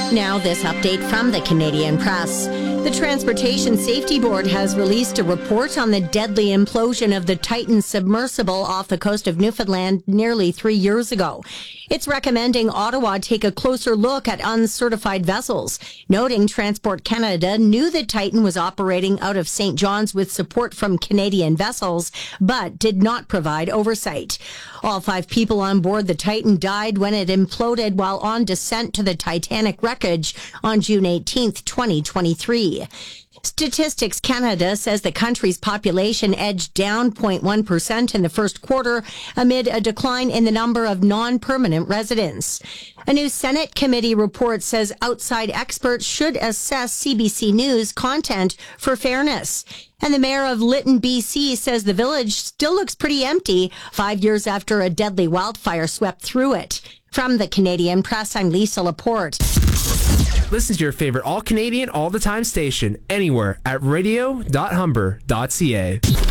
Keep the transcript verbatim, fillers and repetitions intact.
Now, this update from the Canadian Press. The Transportation Safety Board has released a report on the deadly implosion of the Titan submersible off the coast of Newfoundland nearly three years ago. It's recommending Ottawa take a closer look at uncertified vessels, noting Transport Canada knew the Titan was operating out of Saint John's with support from Canadian vessels, but did not provide oversight. All five people on board the Titan died when it imploded while on descent to the Titanic wreckage on June eighteenth, twenty twenty-three. Statistics Canada says the country's population edged down zero point one percent in the first quarter amid a decline in the number of non-permanent residents. A new Senate committee report says outside experts should assess C B C News content for fairness. And the mayor of Lytton, B C says the village still looks pretty empty five years after a deadly wildfire swept through it. From the Canadian Press, I'm Lisa Laporte. Listen to your favorite all-Canadian, all-the-time station anywhere at radio dot humber dot c a.